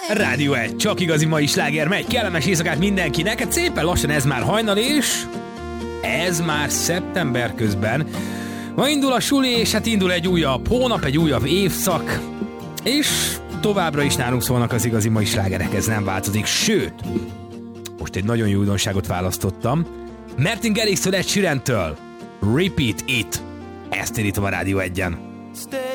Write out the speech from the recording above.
Rádió 1, csak igazi mai sláger megy, kellemes éjszakát mindenkinek, hát szépen lassan ez már hajnal és ez már szeptember közben. Ma indul a suli, és hát indul egy újabb hónap, egy újabb évszak, és továbbra is nálunk szólnak az igazi mai slágerek, ez nem változik, sőt, most egy nagyon jó újdonságot választottam, Martin Garrix-től, Ed Sheeran-től, Repeat It, ezt indítom a Rádió 1-en.